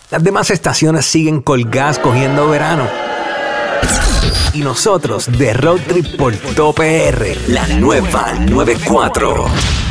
Las demás estaciones siguen colgadas cogiendo verano. Y nosotros de Road Trip por Top PR, la nueva 94.